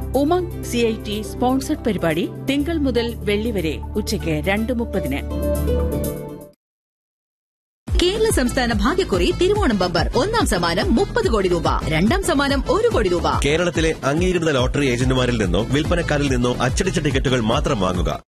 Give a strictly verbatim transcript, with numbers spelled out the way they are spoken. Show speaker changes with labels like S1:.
S1: Umang C I T sponsored പരിപാടി തിങ്കൾ മുതൽ വെള്ളി വരെ ഉച്ചയ്ക്ക് രണ്ട് മുപ്പതിന്.
S2: കേരള സംസ്ഥാന ഭാഗ്യക്കുറി തിരുവോണം ബമ്പർ ഒന്നാം സമ്മാനം മുപ്പത് കോടി രൂപ, രണ്ടാം സമ്മാനം ഒരു കോടി രൂപ.
S3: കേരളത്തിലെ അംഗീകൃത ലോട്ടറി ഏജന്റുമാരിൽ നിന്നോ വിൽപ്പനക്കാരിൽ നിന്നോ അച്ചടിച്ച ടിക്കറ്റുകൾ മാത്രം വാങ്ങുക.